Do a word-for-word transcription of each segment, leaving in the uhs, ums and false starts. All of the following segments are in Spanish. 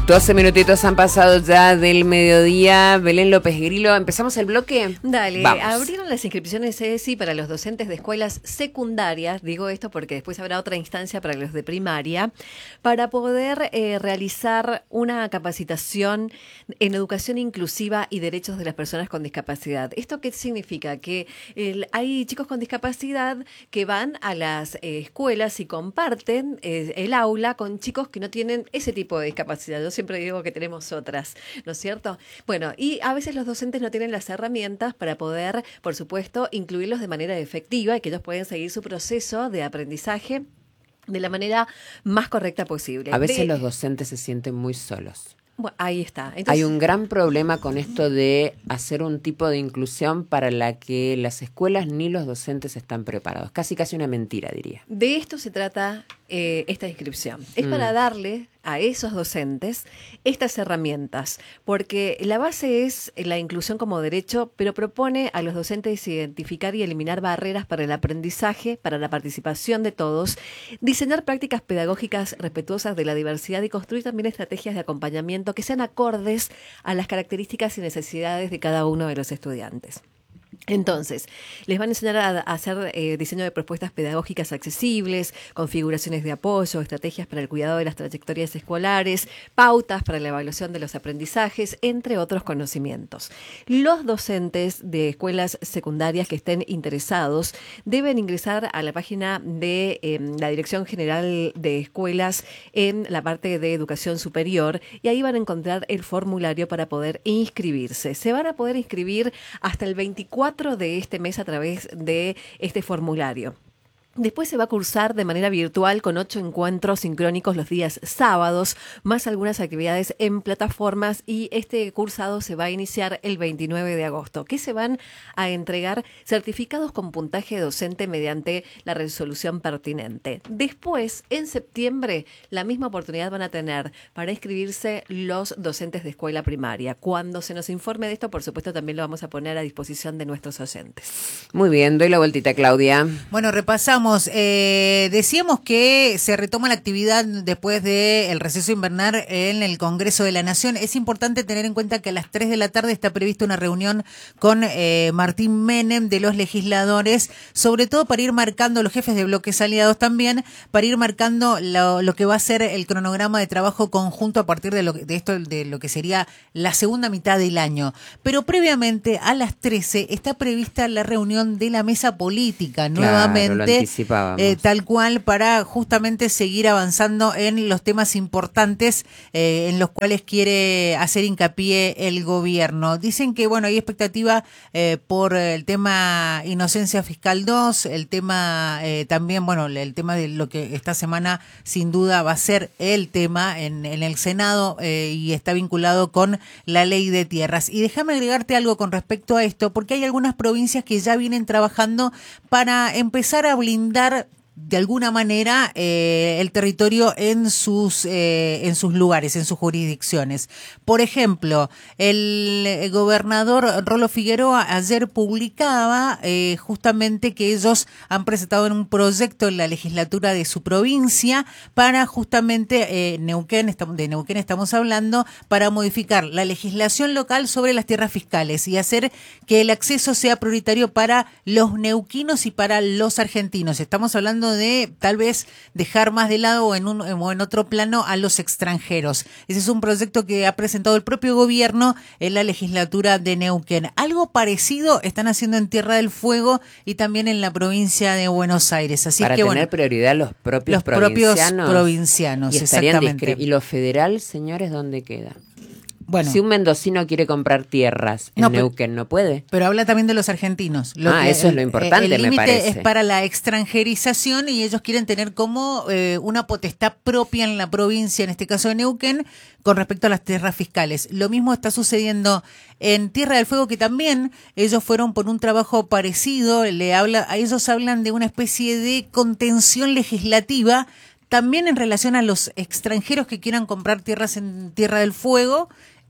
doce minutitos han pasado ya del mediodía. Belén López Grillo, ¿empezamos el bloque? Dale, Vamos. Abrieron las inscripciones E S I para los docentes de escuelas secundarias, digo esto porque después habrá otra instancia para los de primaria, para poder eh, realizar una capacitación en educación inclusiva y derechos de las personas con discapacidad. ¿Esto qué significa? Que el, hay chicos con discapacidad que van a las eh, escuelas y comparten eh, el aula con chicos que no tienen ese tipo de discapacidad. Yo siempre digo que tenemos otras, ¿no es cierto? Bueno, y a veces los docentes no tienen las herramientas para poder, por supuesto, incluirlos de manera efectiva y que ellos puedan seguir su proceso de aprendizaje de la manera más correcta posible. A veces de... los docentes se sienten muy solos. Bueno, ahí está. Entonces... Hay un gran problema con esto de hacer un tipo de inclusión para la que las escuelas ni los docentes están preparados. Casi casi una mentira, diría. De esto se trata eh, esta inscripción. Es mm. para darle a esos docentes estas herramientas, porque la base es la inclusión como derecho, pero propone a los docentes identificar y eliminar barreras para el aprendizaje, para la participación de todos, diseñar prácticas pedagógicas respetuosas de la diversidad y construir también estrategias de acompañamiento que sean acordes a las características y necesidades de cada uno de los estudiantes. Entonces, les van a enseñar a, a hacer eh, diseño de propuestas pedagógicas accesibles, configuraciones de apoyo, estrategias para el cuidado de las trayectorias escolares, pautas para la evaluación de los aprendizajes, entre otros conocimientos. Los docentes de escuelas secundarias que estén interesados deben ingresar a la página de eh, la Dirección General de Escuelas en la parte de Educación Superior y ahí van a encontrar el formulario para poder inscribirse. Se van a poder inscribir hasta el veinticuatro de este mes a través de este formulario. Después se va a cursar de manera virtual con ocho encuentros sincrónicos los días sábados, más algunas actividades en plataformas y este cursado se va a iniciar el veintinueve de agosto, que se van a entregar certificados con puntaje docente mediante la resolución pertinente. Después, en septiembre, la misma oportunidad van a tener para inscribirse los docentes de escuela primaria. Cuando se nos informe de esto, por supuesto, también lo vamos a poner a disposición de nuestros oyentes. Muy bien, doy la vueltita, Claudia. Bueno, repasamos. Eh, decíamos que se retoma la actividad después del receso invernal en el Congreso de la Nación. Es importante tener en cuenta que a las tres de la tarde está prevista una reunión con eh, Martín Menem de los legisladores, sobre todo para ir marcando, los jefes de bloques aliados también, para ir marcando lo, lo que va a ser el cronograma de trabajo conjunto a partir de, lo, de esto, de lo que sería la segunda mitad del año. Pero previamente, a las trece, está prevista la reunión de la mesa política, claro, nuevamente. Eh, tal cual, para justamente seguir avanzando en los temas importantes eh, en los cuales quiere hacer hincapié el gobierno. Dicen que, bueno, hay expectativa eh, por el tema Inocencia Fiscal dos, el tema eh, también, bueno, el tema de lo que esta semana sin duda va a ser el tema en, en el Senado eh, y está vinculado con la ley de tierras. Y déjame agregarte algo con respecto a esto, porque hay algunas provincias que ya vienen trabajando para empezar a blindar dar de alguna manera eh, el territorio en sus eh, en sus lugares, en sus jurisdicciones. Por ejemplo, el, el gobernador Rolo Figueroa ayer publicaba eh, justamente que ellos han presentado un proyecto en la legislatura de su provincia para justamente eh, Neuquén, estamos, de Neuquén estamos hablando, para modificar la legislación local sobre las tierras fiscales y hacer que el acceso sea prioritario para los neuquinos y para los argentinos. Estamos hablando de tal vez dejar más de lado o en un o en otro plano a los extranjeros. Ese es un proyecto que ha presentado el propio gobierno en la legislatura de Neuquén. Algo parecido están haciendo en Tierra del Fuego y también en la provincia de Buenos Aires. Así para que tener bueno, prioridad los propios los provincianos. propios provincianos, y exactamente. ¿Y lo federal, señores, dónde queda? Bueno, si un mendocino quiere comprar tierras en no, Neuquén, ¿no puede? Pero habla también de los argentinos. Lo ah, que, eso es lo importante, el, el me parece. es para la extranjerización y ellos quieren tener como eh, una potestad propia en la provincia, en este caso de Neuquén, con respecto a las tierras fiscales. Lo mismo está sucediendo en Tierra del Fuego, que también ellos fueron por un trabajo parecido. Le habla, a ellos hablan de una especie de contención legislativa, también en relación a los extranjeros que quieran comprar tierras en Tierra del Fuego.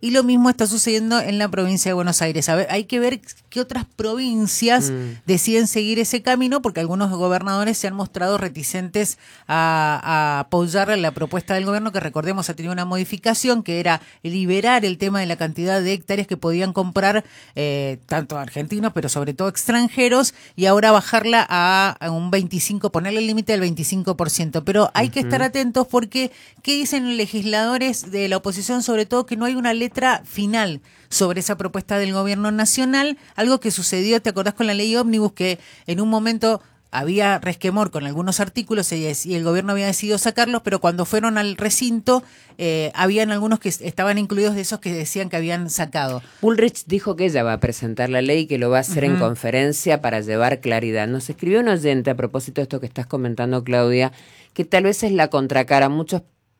y lo mismo está sucediendo en la provincia de Buenos Aires. A ver, hay que ver qué otras provincias mm. deciden seguir ese camino, porque algunos gobernadores se han mostrado reticentes a, a apoyar la propuesta del gobierno, que recordemos ha tenido una modificación, que era liberar el tema de la cantidad de hectáreas que podían comprar eh, tanto argentinos, pero sobre todo extranjeros, y ahora bajarla a, a un veinticinco, ponerle el límite del veinticinco por ciento. Pero hay uh-huh. que estar atentos porque, ¿qué dicen los legisladores de la oposición? Sobre todo que no hay una letra final sobre esa propuesta del gobierno nacional, algo que sucedió, ¿te acordás con la ley ómnibus? Que en un momento había resquemor con algunos artículos y el gobierno había decidido sacarlos, pero cuando fueron al recinto, eh, habían algunos que estaban incluidos de esos que decían que habían sacado. Bullrich dijo que ella va a presentar la ley y que lo va a hacer uh-huh. en conferencia para llevar claridad. Nos escribió un oyente a propósito de esto que estás comentando, Claudia, que tal vez es la contracara. Muchos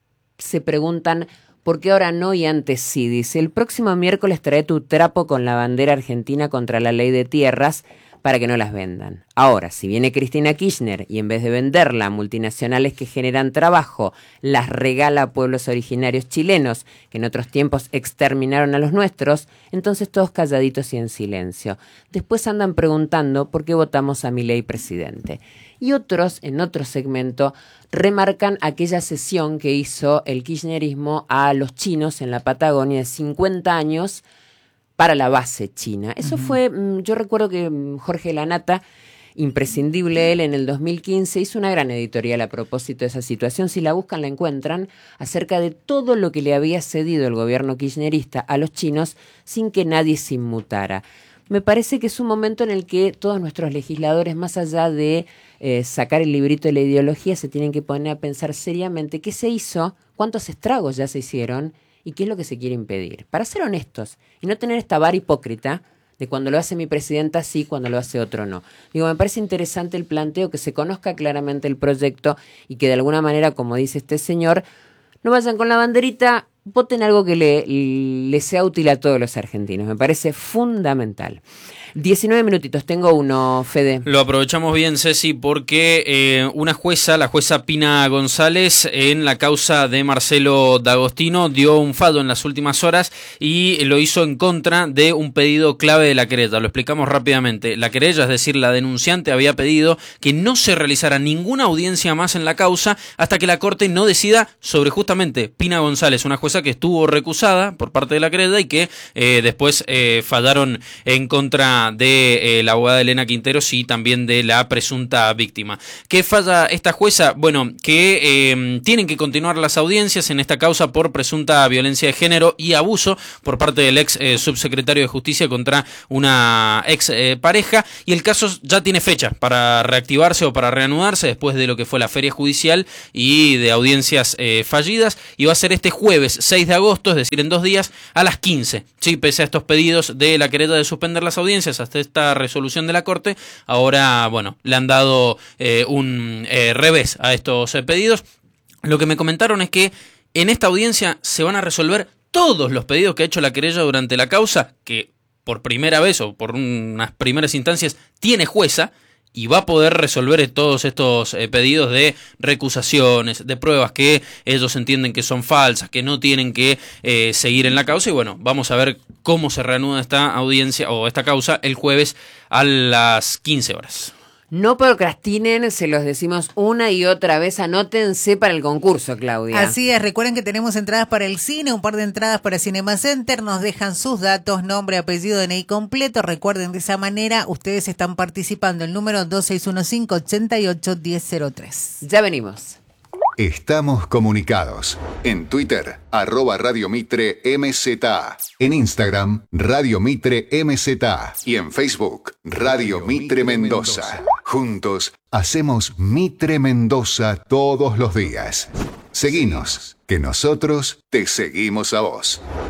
se preguntan ¿por qué ahora no y antes sí? Dice, el próximo miércoles trae tu trapo con la bandera argentina contra la ley de tierras para que no las vendan. Ahora, si viene Cristina Kirchner y en vez de venderla a multinacionales que generan trabajo, las regala a pueblos originarios chilenos que en otros tiempos exterminaron a los nuestros, entonces todos calladitos y en silencio. Después andan preguntando por qué votamos a Milei presidente. Y otros, en otro segmento, remarcan aquella cesión que hizo el kirchnerismo a los chinos en la Patagonia de cincuenta años para la base china. Eso uh-huh. fue, yo recuerdo que Jorge Lanata, imprescindible él, en el dos mil quince hizo una gran editorial a propósito de esa situación. Si la buscan, la encuentran, acerca de todo lo que le había cedido el gobierno kirchnerista a los chinos sin que nadie se inmutara. Me parece que es un momento en el que todos nuestros legisladores, más allá de eh, sacar el librito de la ideología, se tienen que poner a pensar seriamente qué se hizo, cuántos estragos ya se hicieron y qué es lo que se quiere impedir. Para ser honestos y no tener esta vara hipócrita de cuando lo hace mi presidenta sí, cuando lo hace otro no. Digo, me parece interesante el planteo, que se conozca claramente el proyecto y que de alguna manera, como dice este señor, no vayan con la banderita, voten algo que le, le sea útil a todos los argentinos. Me parece fundamental. diecinueve minutitos, tengo uno, Fede. Lo aprovechamos bien, Ceci, porque eh, una jueza, la jueza Pina González, en la causa de Marcelo D'Agostino, dio un fallo en las últimas horas y lo hizo en contra de un pedido clave de la querella. Lo explicamos rápidamente. La querella, es decir, la denunciante, había pedido que no se realizara ninguna audiencia más en la causa hasta que la Corte no decida sobre justamente Pina González, una jueza que estuvo recusada por parte de la querella y que eh, después eh, fallaron en contra de eh, la abogada Elena Quinteros y también de la presunta víctima. ¿Qué falla esta jueza? Bueno, que eh, tienen que continuar las audiencias en esta causa por presunta violencia de género y abuso por parte del ex eh, subsecretario de Justicia contra una ex eh, pareja, y el caso ya tiene fecha para reactivarse o para reanudarse después de lo que fue la feria judicial y de audiencias eh, fallidas, y va a ser este jueves seis de agosto, es decir, en dos días, a las quince. Sí, pese a estos pedidos de la querella de suspender las audiencias hasta esta resolución de la Corte, ahora, bueno, le han dado eh, un eh, revés a estos eh, pedidos. Lo que me comentaron es que en esta audiencia se van a resolver todos los pedidos que ha hecho la querella durante la causa, que por primera vez o por unas primeras instancias tiene jueza, y va a poder resolver todos estos eh, pedidos de recusaciones, de pruebas que ellos entienden que son falsas, que no tienen que eh, seguir en la causa. Y bueno, vamos a ver cómo se reanuda esta audiencia o esta causa el jueves a las quince horas. No procrastinen, se los decimos una y otra vez, anótense para el concurso, Claudia. Así es, recuerden que tenemos entradas para el cine, un par de entradas para Cinema Center, nos dejan sus datos, nombre, apellido, D N I completo, recuerden, de esa manera ustedes están participando, el número dos seis uno cinco, ocho ocho, uno cero cero tres. Ya venimos. Estamos comunicados. En Twitter, arroba Radio Mitre M Z A. En Instagram, Radio Mitre M Z A. Y en Facebook, Radio Mitre Mendoza. Juntos, hacemos Mitre Mendoza todos los días. Seguinos, que nosotros te seguimos a vos.